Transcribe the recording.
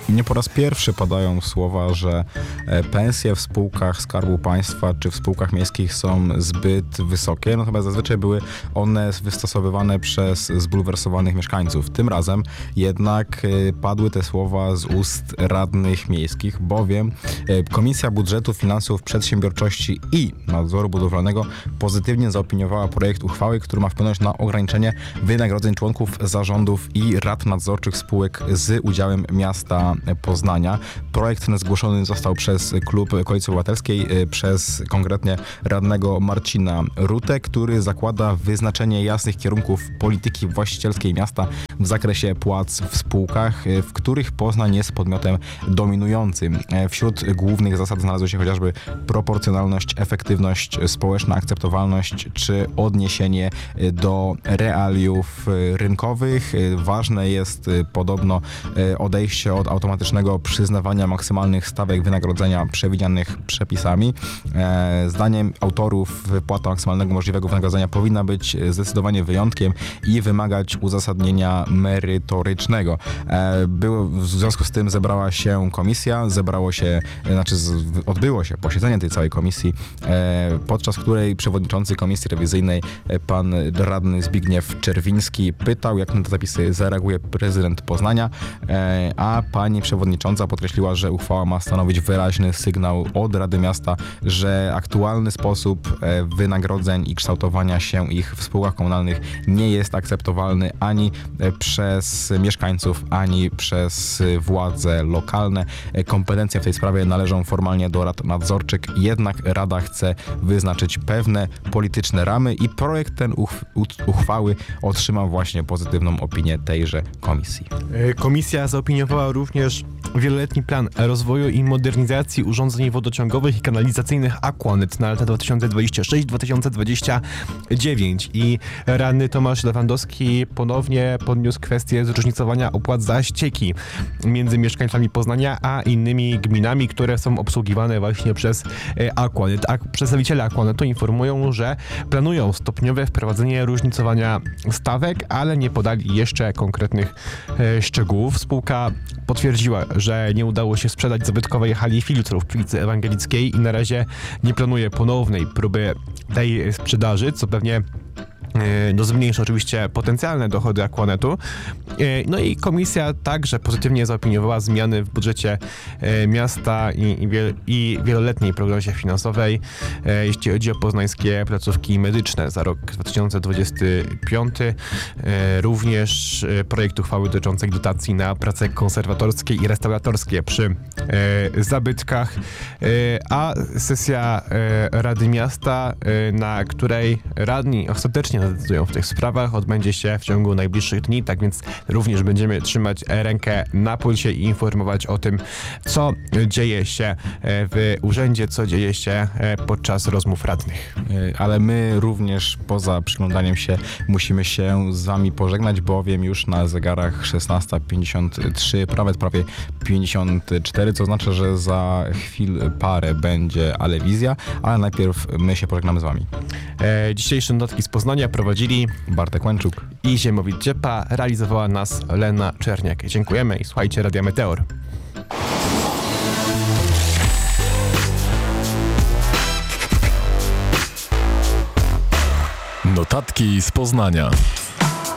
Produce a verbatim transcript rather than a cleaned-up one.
Nie po raz pierwszy padają słowa, że pensje w spółkach Skarbu Państwa czy w spółkach miejskich są zbyt wysokie, natomiast zazwyczaj były one wystosowywane przez zbulwersowanych mieszkańców. Tym razem jednak padły te słowa z ust radnych miejskich, bowiem Komisja Budżetu, Finansów, Przedsiębiorczości i Nadzoru Budowlanego pozytywnie zaopiniowała projekt uchwały, który ma wpłynąć na ograniczenie wynagrodzeń członków zarządów i rad nadzorczych spółek z udziałem miasta Poznania. Projekt ten zgłoszony został przez klub Koalicji Obywatelskiej, przez konkretnie radnego Marcina Rutę, który zakłada wyznaczenie jasnych kierunków polityki właścicielskiej miasta w zakresie płac w spółkach, w których Poznań jest podmiotem dominującym. Wśród głównych zasad znalazły się chociażby proporcjonalność, efektywność społeczna, akceptowalność czy odniesienie do realiów rynkowych. Ważne jest podobno odejście od automatycznego przyznawania maksymalnych stawek wynagrodzenia przewidzianych przepisami. Zdaniem autorów wypłata maksymalnego możliwego wynagrodzenia powinna być zdecydowanie wyjątkiem i wymagać uzasadnienia merytorycznego. Było, w związku z tym zebrała się komisja, zebrało się, znaczy odbyło się posiedzenie tej całej komisji, podczas której przewodniczący komisji rewizyjnej, pan radny Zbigniew Czerwiński, pytał, jak na te zapisy zareaguje prezydent Poznania, a pani przewodnicząca podkreśliła, że uchwała ma stanowić wyraźny sygnał od Rady Miasta, że aktualny sposób wynagrodzeń i kształtowania się ich w spółkach komunalnych nie jest akceptowalny ani przez mieszkańców, ani przez władze lokalne. Kompetencje w tej sprawie należą formalnie do rad nadzorczych, jednak Rada chce wyznaczyć pewne polityczne ramy i projekt ten uch- uchwały otrzymał właśnie pozytywną opinię tejże komisji. Komisja zaopiniowała również wieloletni plan rozwoju i modernizacji urządzeń wodociągowych i kanalizacyjnych Aquanet na lata dwa tysiące dwudziesty szósty do dwa tysiące dwudziestego dziewiątego i radny Tomasz Lewandowski ponownie podniósł kwestię zróżnicowania opłat za ścieki między mieszkańcami Poznania a innymi gminami, które są obsługiwane właśnie przez Aquanet. A przedstawiciele Aquanetu informują, że planują stopniowe wprowadzenie różnicowania stawek, ale nie podali jeszcze konkretnych e, szczegółów. Spółka potwierdziła, że nie udało się sprzedać zabytkowej hali filtrów w Pilicy Ewangelickiej i na razie nie planuje ponownej próby tej sprzedaży, co pewnie no zmniejsza oczywiście potencjalne dochody Aquanetu. No i komisja także pozytywnie zaopiniowała zmiany w budżecie miasta i, i, wiel, i wieloletniej prognozie finansowej, jeśli chodzi o poznańskie placówki medyczne za rok dwa tysiące dwudziesty piąty. Również projekt uchwały dotyczącej dotacji na prace konserwatorskie i restauratorskie przy zabytkach, a sesja Rady Miasta, na której radni ostatecznie decydują w tych sprawach, odbędzie się w ciągu najbliższych dni, tak więc również będziemy trzymać rękę na pulsie i informować o tym, co dzieje się w urzędzie, co dzieje się podczas rozmów radnych. Ale my również poza przyglądaniem się musimy się z wami pożegnać, bowiem już na zegarach szesnasta pięćdziesiąt trzy, prawie prawie pięćdziesiąt cztery, co oznacza, że za chwil parę będzie Alewizja, ale najpierw my się pożegnamy z wami. E, dzisiejsze notatki z Poznania prowadzili Bartek Łęczuk i Ziemowit Dziepa, realizowała nas Lena Czerniak. Dziękujemy i słuchajcie Radia Meteor. Notatki z Poznania.